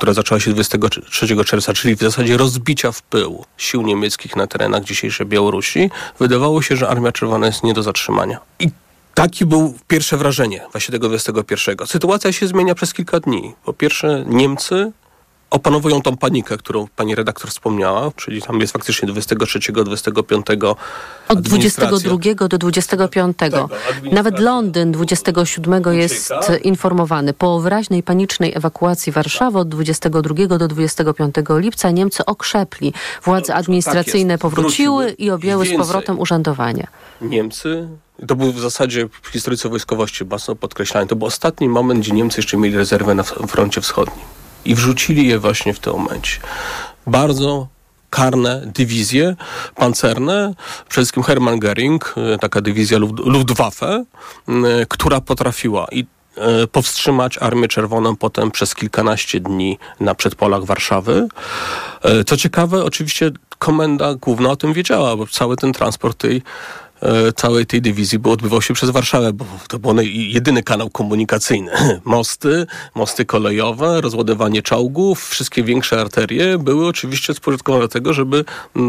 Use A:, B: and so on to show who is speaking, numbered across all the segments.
A: która zaczęła się 23 czerwca, czyli w zasadzie rozbicia w pył sił niemieckich na terenach dzisiejszej Białorusi, wydawało się, że Armia Czerwona jest nie do zatrzymania. I takie było pierwsze wrażenie właśnie tego 21. Sytuacja się zmienia przez kilka dni. Po pierwsze, Niemcy opanowują tą panikę, którą pani redaktor wspomniała, czyli tam jest faktycznie 23, 25.
B: Od 22 do 25. Nawet Londyn 27 jest informowany. Po wyraźnej panicznej ewakuacji Warszawy od 22 do 25 lipca Niemcy okrzepli. Władze administracyjne powróciły i objęły z powrotem urzędowanie.
A: Niemcy, to był w zasadzie w historyce wojskowości mocno podkreślane, to był ostatni moment, gdzie Niemcy jeszcze mieli rezerwę na froncie wschodnim. I wrzucili je właśnie w tym momencie. Bardzo karne dywizje pancerne, przede wszystkim Hermann Göring, taka dywizja Luftwaffe, która potrafiła powstrzymać Armię Czerwoną potem przez kilkanaście dni na przedpolach Warszawy. Co ciekawe, oczywiście komenda główna o tym wiedziała, bo cały ten transport całej tej dywizji odbywał się przez Warszawę, bo to był jedyny kanał komunikacyjny. Mosty kolejowe, rozładowanie czołgów, wszystkie większe arterie były oczywiście spożytkowane do tego, żeby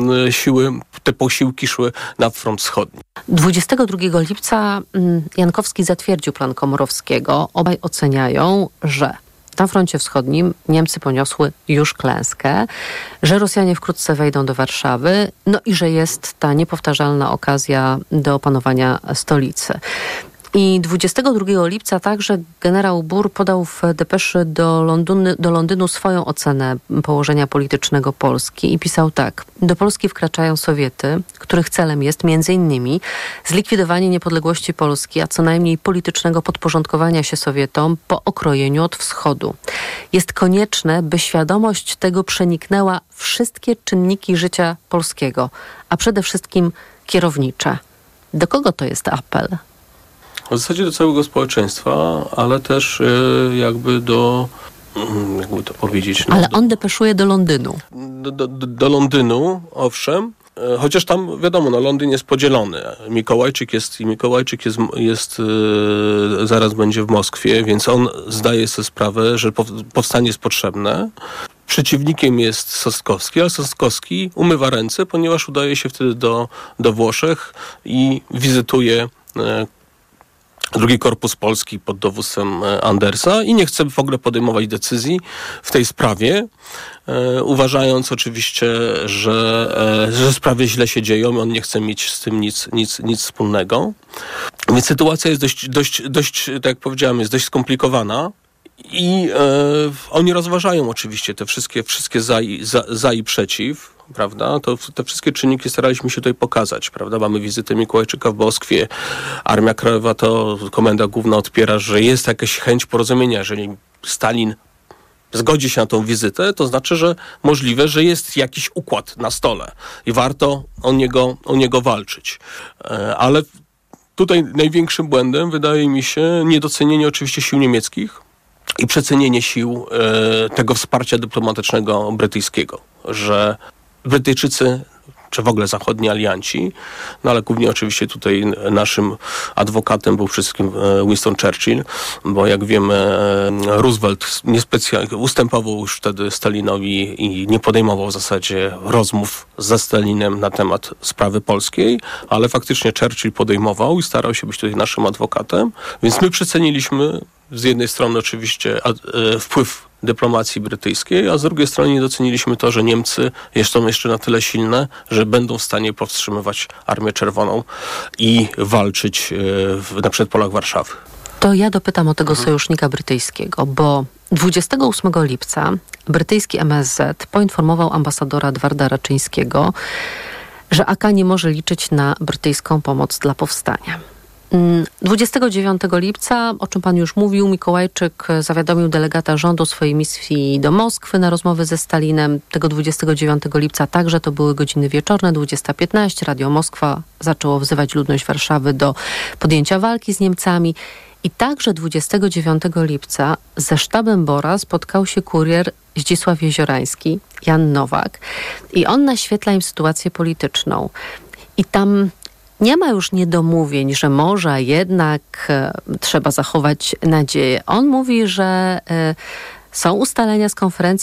A: te posiłki szły na front wschodni.
B: 22 lipca Jankowski zatwierdził plan Komorowskiego. Obaj oceniają, że na froncie wschodnim Niemcy poniosły już klęskę, że Rosjanie wkrótce wejdą do Warszawy, no i że jest ta niepowtarzalna okazja do opanowania stolicy. I 22 lipca także generał Burr podał w depeszy do Londynu swoją ocenę położenia politycznego Polski i pisał tak. Do Polski wkraczają Sowiety, których celem jest m.in. zlikwidowanie niepodległości Polski, a co najmniej politycznego podporządkowania się Sowietom po okrojeniu od wschodu. Jest konieczne, by świadomość tego przeniknęła wszystkie czynniki życia polskiego, a przede wszystkim kierownicze. Do kogo to jest apel?
A: W zasadzie do całego społeczeństwa, ale też jakby to powiedzieć...
B: Ale on depeszuje do Londynu.
A: Do Londynu, owszem. Chociaż tam, wiadomo, Londyn jest podzielony. Mikołajczyk zaraz będzie w Moskwie, więc on zdaje sobie sprawę, że powstanie jest potrzebne. Przeciwnikiem jest Sosnkowski, a Sosnkowski umywa ręce, ponieważ udaje się wtedy do Włoszech i wizytuje Drugi Korpus Polski pod dowództwem Andersa i nie chce w ogóle podejmować decyzji w tej sprawie, uważając oczywiście, że sprawy źle się dzieją i on nie chce mieć z tym nic wspólnego. Więc sytuacja jest dość, tak jak powiedziałem, jest dość skomplikowana. I oni rozważają oczywiście te wszystkie za i przeciw, prawda? Te wszystkie czynniki staraliśmy się tutaj pokazać, prawda? Mamy wizytę Mikołajczyka w Moskwie, Armia Krajowa, to komenda główna odpiera, że jest jakaś chęć porozumienia. Jeżeli Stalin zgodzi się na tą wizytę, to znaczy, że możliwe, że jest jakiś układ na stole i warto o niego walczyć. Ale tutaj największym błędem wydaje mi się niedocenienie oczywiście sił niemieckich i przecenienie sił tego wsparcia dyplomatycznego brytyjskiego, że Brytyjczycy, czy w ogóle zachodni alianci, no ale głównie oczywiście tutaj naszym adwokatem był wszystkim Winston Churchill, bo jak wiemy Roosevelt niespecjalnie ustępował już wtedy Stalinowi i nie podejmował w zasadzie rozmów ze Stalinem na temat sprawy polskiej, ale faktycznie Churchill podejmował i starał się być tutaj naszym adwokatem, więc my przeceniliśmy z jednej strony oczywiście wpływ dyplomacji brytyjskiej, a z drugiej strony nie doceniliśmy to, że Niemcy są jeszcze na tyle silne, że będą w stanie powstrzymywać Armię Czerwoną i walczyć na przedpolach Warszawy.
B: To ja dopytam o tego sojusznika brytyjskiego, bo 28 lipca brytyjski MSZ poinformował ambasadora Edwarda Raczyńskiego, że AK nie może liczyć na brytyjską pomoc dla powstania. 29 lipca, o czym pan już mówił, Mikołajczyk zawiadomił delegata rządu swojej misji do Moskwy na rozmowy ze Stalinem. Tego 29 lipca także to były godziny wieczorne, 20:15. Radio Moskwa zaczęło wzywać ludność Warszawy do podjęcia walki z Niemcami. I także 29 lipca ze sztabem Bora spotkał się kurier Zdzisław Jeziorański, Jan Nowak. I on naświetla im sytuację polityczną. I tam nie ma już niedomówień, że może jednak trzeba zachować nadzieję. On mówi, że są ustalenia z konferencji